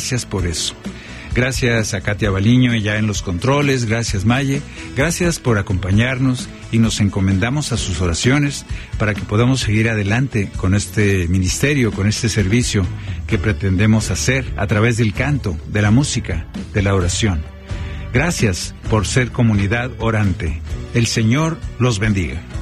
gracias por eso. Gracias a Katia Baliño, ya en los controles. Gracias, Maye. Gracias por acompañarnos y nos encomendamos a sus oraciones para que podamos seguir adelante con este ministerio, con este servicio que pretendemos hacer a través del canto, de la música, de la oración. Gracias por ser comunidad orante. El Señor los bendiga.